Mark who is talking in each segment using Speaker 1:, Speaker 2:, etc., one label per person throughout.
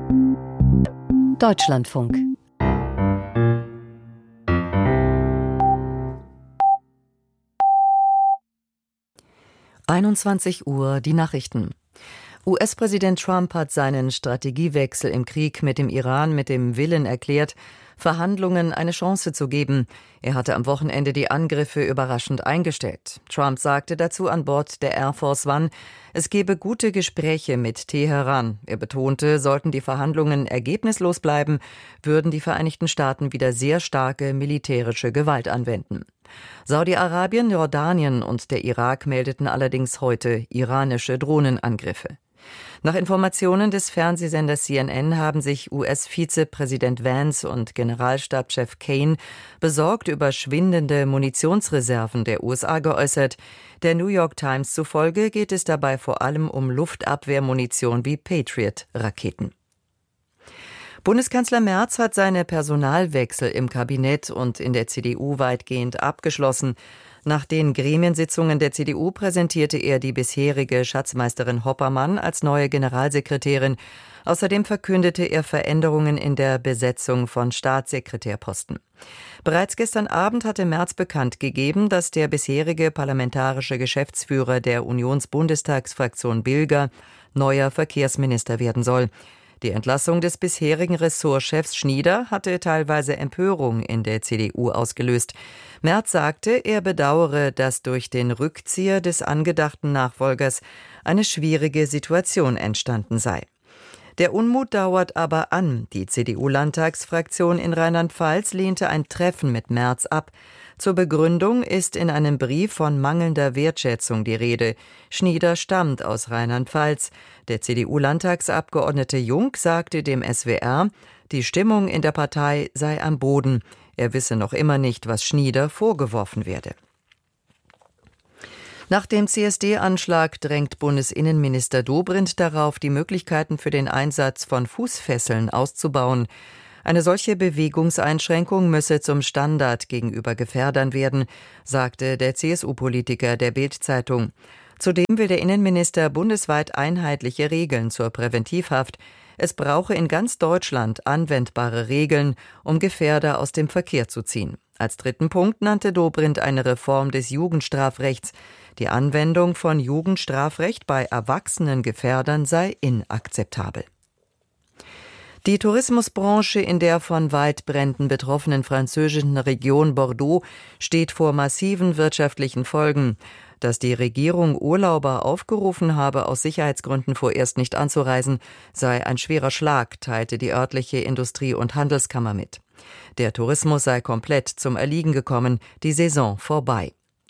Speaker 1: Deutschlandfunk. Uhr, die Nachrichten. US-Präsident Trump hat seinen Strategiewechsel im Krieg mit dem Iran mit dem Willen erklärt, Verhandlungen eine Chance zu geben. Er hatte am Wochenende die Angriffe überraschend eingestellt. Trump sagte dazu an Bord der Air Force One, es gebe gute Gespräche mit Teheran. Er betonte, sollten die Verhandlungen ergebnislos bleiben, würden die Vereinigten Staaten wieder sehr starke militärische Gewalt anwenden. Saudi-Arabien, Jordanien und der Irak meldeten allerdings heute iranische Drohnenangriffe. Nach Informationen des Fernsehsenders CNN haben sich US-Vizepräsident Vance und Generalstabschef Kane besorgt über schwindende Munitionsreserven der USA geäußert. Der New York Times zufolge geht es dabei vor allem um Luftabwehrmunition wie Patriot-Raketen. Bundeskanzler Merz hat seine Personalwechsel im Kabinett und in der CDU weitgehend abgeschlossen. Nach den Gremiensitzungen der CDU präsentierte er die bisherige Schatzmeisterin Hoppermann als neue Generalsekretärin. Außerdem verkündete er Veränderungen in der Besetzung von Staatssekretärposten. Bereits gestern Abend hatte Merz bekannt gegeben, dass der bisherige parlamentarische Geschäftsführer der Unionsbundestagsfraktion Bilger neuer Verkehrsminister werden soll. Die Entlassung des bisherigen Ressortchefs Schnieder hatte teilweise Empörung in der CDU ausgelöst. Merz sagte, er bedauere, dass durch den Rückzieher des angedachten Nachfolgers eine schwierige Situation entstanden sei. Der Unmut dauert aber an. Die CDU-Landtagsfraktion in Rheinland-Pfalz lehnte ein Treffen mit Merz ab. Zur Begründung ist in einem Brief von mangelnder Wertschätzung die Rede. Schnieder stammt aus Rheinland-Pfalz. Der CDU-Landtagsabgeordnete Jung sagte dem SWR, die Stimmung in der Partei sei am Boden. Er wisse noch immer nicht, was Schnieder vorgeworfen werde. Nach dem CSD-Anschlag drängt Bundesinnenminister Dobrindt darauf, die Möglichkeiten für den Einsatz von Fußfesseln auszubauen. Eine solche Bewegungseinschränkung müsse zum Standard gegenüber Gefährdern werden, sagte der CSU-Politiker der Bild-Zeitung. Zudem will der Innenminister bundesweit einheitliche Regeln zur Präventivhaft. Es brauche in ganz Deutschland anwendbare Regeln, um Gefährder aus dem Verkehr zu ziehen. Als dritten Punkt nannte Dobrindt eine Reform des Jugendstrafrechts. Die Anwendung von Jugendstrafrecht bei erwachsenen Gefährdern sei inakzeptabel. Die Tourismusbranche in der von Waldbränden betroffenen französischen Region Bordeaux steht vor massiven wirtschaftlichen Folgen. Dass die Regierung Urlauber aufgerufen habe, aus Sicherheitsgründen vorerst nicht anzureisen, sei ein schwerer Schlag, teilte die örtliche Industrie- und Handelskammer mit. Der Tourismus sei komplett zum Erliegen gekommen, die Saison vorbei.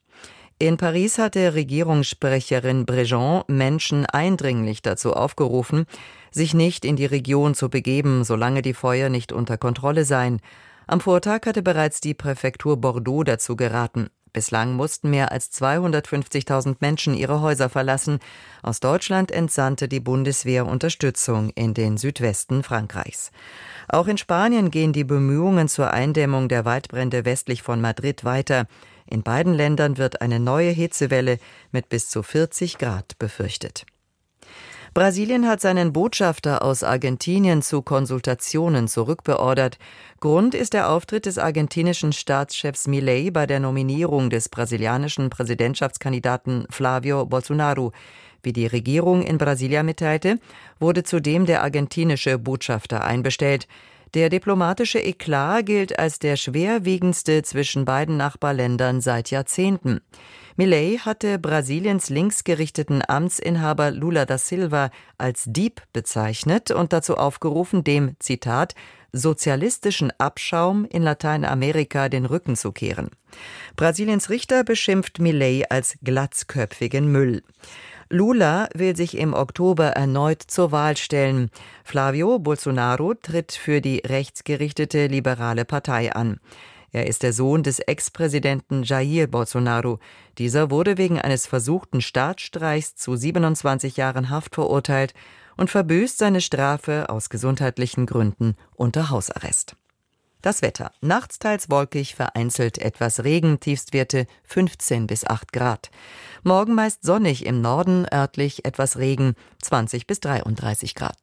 Speaker 1: In Paris hatte Regierungssprecherin Brejean Menschen eindringlich dazu aufgerufen, sich nicht in die Region zu begeben, solange die Feuer nicht unter Kontrolle seien. Am Vortag hatte bereits die Präfektur Bordeaux dazu geraten. Bislang mussten mehr als 250.000 Menschen ihre Häuser verlassen. Aus Deutschland entsandte die Bundeswehr Unterstützung in den Südwesten Frankreichs. Auch in Spanien gehen die Bemühungen zur Eindämmung der Waldbrände westlich von Madrid weiter. In beiden Ländern wird eine neue Hitzewelle mit bis zu 40 Grad befürchtet. Brasilien hat seinen Botschafter aus Argentinien zu Konsultationen zurückbeordert. Grund ist der Auftritt des argentinischen Staatschefs Milei bei der Nominierung des brasilianischen Präsidentschaftskandidaten Flávio Bolsonaro. Wie die Regierung in Brasilia mitteilte, wurde zudem der argentinische Botschafter einbestellt. Der diplomatische Eklat gilt als der schwerwiegendste zwischen beiden Nachbarländern seit Jahrzehnten. Milei hatte Brasiliens linksgerichteten Amtsinhaber Lula da Silva als Dieb bezeichnet und dazu aufgerufen, dem, Zitat, sozialistischen Abschaum in Lateinamerika den Rücken zu kehren. Brasiliens Richter beschimpft Milei als glatzköpfigen Müll. Lula will sich im Oktober erneut zur Wahl stellen. Flávio Bolsonaro tritt für die rechtsgerichtete liberale Partei an. Er ist der Sohn des Ex-Präsidenten Jair Bolsonaro. Dieser wurde wegen eines versuchten Staatsstreichs zu 27 Jahren Haft verurteilt und verbüßt seine Strafe aus gesundheitlichen Gründen unter Hausarrest. Das Wetter. Nachts teils wolkig, vereinzelt etwas Regen, Tiefstwerte 15 bis 8 Grad. Morgen meist sonnig, im Norden örtlich etwas Regen, 20 bis 33 Grad.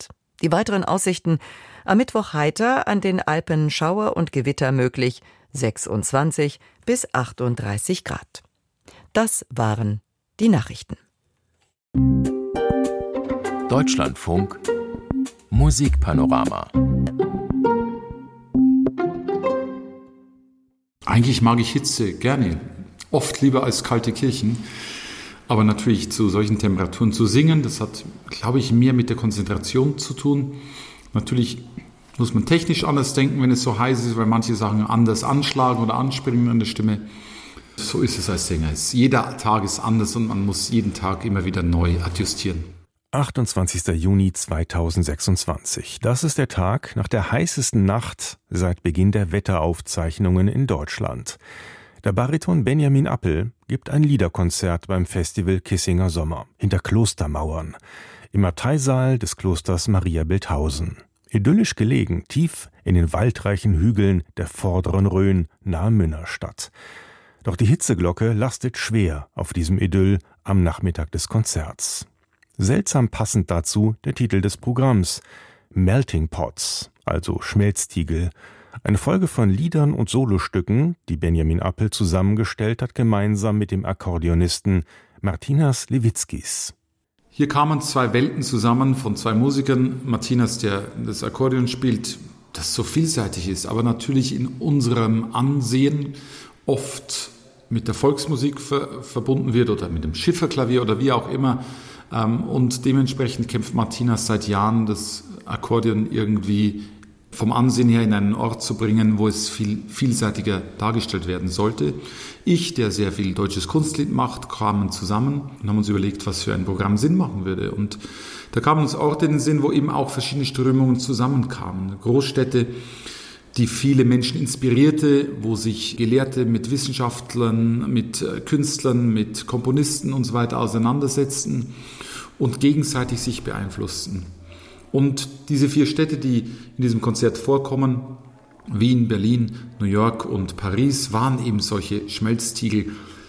Speaker 1: Die weiteren Aussichten: am Mittwoch heiter, an den Alpen Schauer und Gewitter möglich, 26 bis 38 Grad. Das waren die Nachrichten.
Speaker 2: Deutschlandfunk Musikpanorama.
Speaker 3: Eigentlich mag ich Hitze gerne, oft lieber als kalte Kirchen. Aber natürlich zu solchen Temperaturen zu singen, das hat, glaube ich, mehr mit der Konzentration zu tun. Natürlich muss man technisch anders denken, wenn es so heiß ist, weil manche Sachen anders anschlagen oder anspringen an der Stimme. So ist es als Sänger. Jeder Tag ist anders und man muss jeden Tag immer wieder neu adjustieren.
Speaker 4: 28. Juni 2026. Das ist der Tag nach der heißesten Nacht seit Beginn der Wetteraufzeichnungen in Deutschland. Der Bariton Benjamin Appel gibt ein Liederkonzert beim Festival Kissinger Sommer hinter Klostermauern im Abteisaal des Klosters Maria Bilthausen. Idyllisch gelegen, tief in den waldreichen Hügeln der vorderen Rhön nahe Münnerstadt. Doch die Hitzeglocke lastet schwer auf diesem Idyll am Nachmittag des Konzerts. Seltsam passend dazu der Titel des Programms: Melting Pots, also Schmelztiegel. Eine Folge von Liedern und Solostücken, die Benjamin Appel zusammengestellt hat, gemeinsam mit dem Akkordeonisten Martinas Lewickis.
Speaker 3: Hier kamen zwei Welten zusammen von zwei Musikern. Martinas, der das Akkordeon spielt, das so vielseitig ist, aber natürlich in unserem Ansehen oft mit der Volksmusik verbunden wird oder mit dem Schifferklavier oder wie auch immer. Und dementsprechend kämpft Martinas seit Jahren, das Akkordeon irgendwie vom Ansehen her in einen Ort zu bringen, wo es viel vielseitiger dargestellt werden sollte. Ich, der sehr viel deutsches Kunstlied macht, kamen zusammen und haben uns überlegt, was für ein Programm Sinn machen würde. Und da kamen uns Orte in den Sinn, wo eben auch verschiedene Strömungen zusammenkamen. Großstädte, die viele Menschen inspirierte, wo sich Gelehrte mit Wissenschaftlern, mit Künstlern, mit Komponisten und so weiter auseinandersetzten und gegenseitig sich beeinflussten. Und diese 4 Städte, die in diesem Konzert vorkommen, Wien, Berlin, New York und Paris, waren eben solche Schmelztiegel,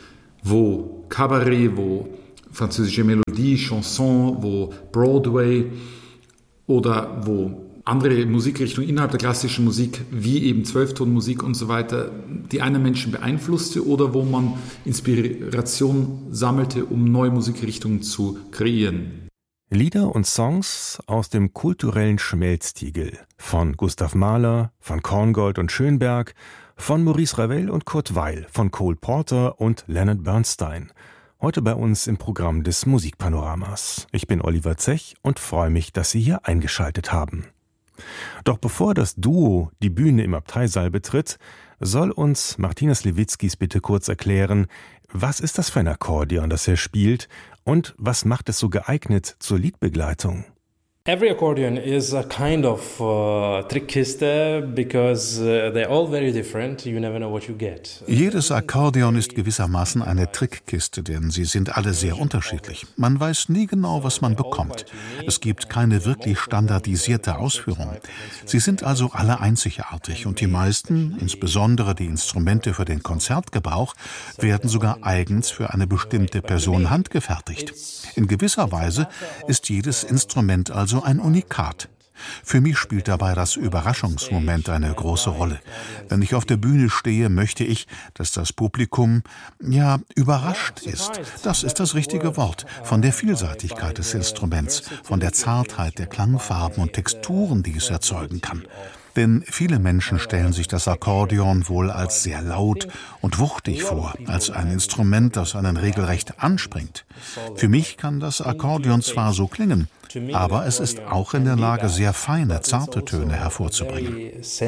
Speaker 3: wo Kabarett, wo französische Melodie, Chanson, wo Broadway oder wo andere Musikrichtungen innerhalb der klassischen Musik, wie eben Zwölftonmusik und so weiter, die einen Menschen beeinflusste oder wo man Inspiration sammelte, um neue Musikrichtungen zu kreieren.
Speaker 4: Lieder und Songs aus dem kulturellen Schmelztiegel von Gustav Mahler, von Korngold und Schönberg, von Maurice Ravel und Kurt Weill, von Cole Porter und Leonard Bernstein. Heute bei uns im Programm des Musikpanoramas. Ich bin Oliver Zech und freue mich, dass Sie hier eingeschaltet haben. Doch bevor das Duo die Bühne im Abteisaal betritt, soll uns Martinas Lewickis bitte kurz erklären, was ist das für ein Akkordeon, das er spielt, und was macht es so geeignet zur Liedbegleitung?
Speaker 5: Every accordion is a kind of Trickkiste because they're all very different. You never know what you get.
Speaker 6: Jedes Akkordeon ist gewissermaßen eine Trickkiste, denn sie sind alle sehr unterschiedlich. Man weiß nie genau, was man bekommt. Es gibt keine wirklich standardisierte Ausführung. Sie sind also alle einzigartig und die meisten, insbesondere die Instrumente für den Konzertgebrauch, werden sogar eigens für eine bestimmte Person handgefertigt. In gewisser Weise ist jedes Instrument also ein Unikat. Für mich spielt dabei das Überraschungsmoment eine große Rolle. Wenn ich auf der Bühne stehe, möchte ich, dass das Publikum, überrascht ist. Das ist das richtige Wort. Von der Vielseitigkeit des Instruments, von der Zartheit der Klangfarben und Texturen, die es erzeugen kann. Denn viele Menschen stellen sich das Akkordeon wohl als sehr laut und wuchtig vor, als ein Instrument, das einen regelrecht anspringt. Für mich kann das Akkordeon zwar so klingen, aber es ist auch in der Lage, sehr feine, zarte Töne hervorzubringen.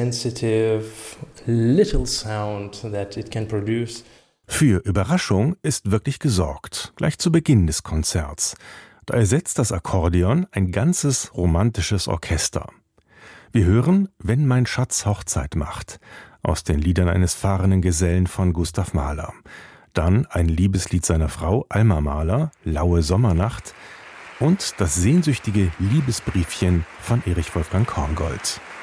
Speaker 4: Für Überraschung ist wirklich gesorgt, gleich zu Beginn des Konzerts. Da ersetzt das Akkordeon ein ganzes romantisches Orchester. Wir hören »Wenn mein Schatz Hochzeit macht« aus den Liedern eines fahrenden Gesellen von Gustav Mahler. Dann ein Liebeslied seiner Frau Alma Mahler, »Laue Sommernacht« und das sehnsüchtige Liebesbriefchen von Erich Wolfgang Korngold.